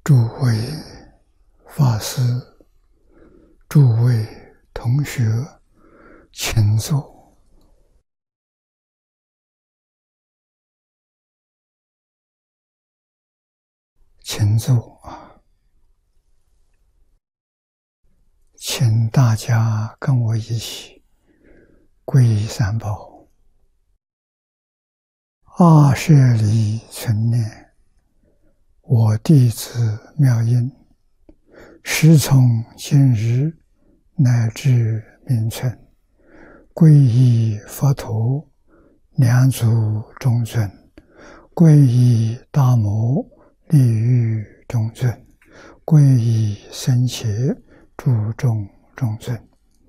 诸位法师、诸位同学，请坐。请坐啊！请大家跟我一起皈依三宝。阿舍离存念，我弟子妙音，时从今日乃至明春，皈依佛陀，两足中尊；皈依大摩，利欲中尊；皈依僧伽，注重中尊。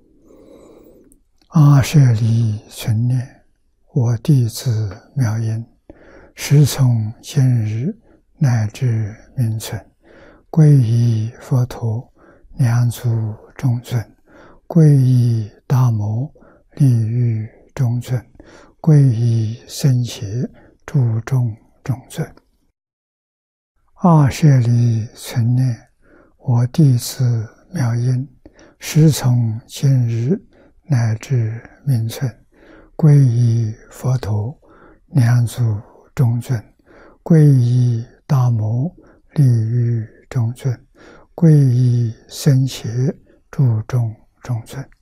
阿舍离存念，我弟子妙音，时从今日乃至明春，皈依佛陀，两足中尊；皈依大摩，利欲中尊；皈依僧伽，注重中尊。阿舍离存念，我弟子妙音，时从今日乃至明春，皈依佛陀，两足中尊；皈依大摩，利欲中尊；皈依僧伽，注重中尊。